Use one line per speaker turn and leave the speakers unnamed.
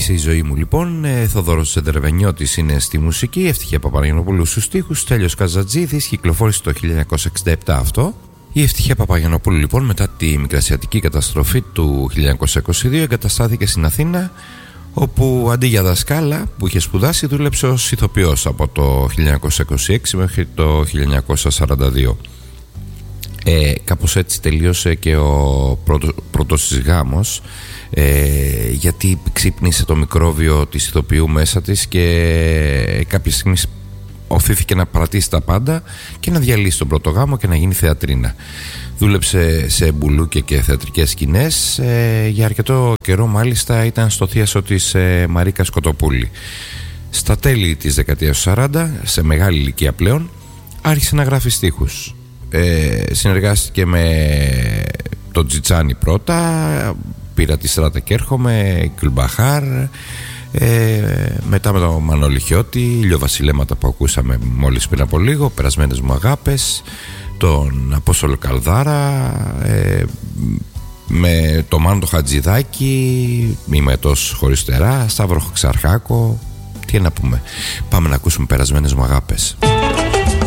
Είσαι η ζωή μου λοιπόν. Θοδωρός Σεντερβενιώτης είναι στη μουσική, Ευτυχία Παπαγιαννοπούλου στους στίχους, Στέλιος Καζατζίδης, κυκλοφόρησε το 1967 αυτό. Η Ευτυχία Παπαγιαννοπούλου λοιπόν μετά τη μικρασιατική καταστροφή του 1922 εγκαταστάθηκε στην Αθήνα, όπου αντί για δασκάλα που είχε σπουδάσει δούλεψε ως ηθοποιός από το 1926 μέχρι το 1942. Κάπως έτσι τελείωσε και ο πρώτος της γάμος, γιατί ξύπνησε το μικρόβιο της ηθοποιού μέσα της και κάποια στιγμή οθήθηκε να παρατήσει τα πάντα και να διαλύσει τον πρώτο γάμο και να γίνει θεατρίνα. Δούλεψε σε μπουλούκια και θεατρικές σκηνές, για αρκετό καιρό μάλιστα ήταν στο θίασο της Μαρίκα Σκοτοπούλη. Στα τέλη της δεκαετίας του 40, σε μεγάλη ηλικία πλέον, άρχισε να γράφει στίχους. Συνεργάστηκε με τον Τζιτσάνι πρώτα, Πήρα τη Στράτα και έρχομαι, Κουλμπαχάρ, μετά με τον Μανώλη Χιώτη, Ηλιοβασιλέματα που ακούσαμε μόλις πριν από λίγο, Περασμένες μου αγάπες, τον Απόστολο Καλδάρα, με τον Μάνο Χατζηδάκη, Μημετός Χωριστερά, Σταύρο Ξαρχάκο. Τι να πούμε, πάμε να ακούσουμε Περασμένες μου αγάπες.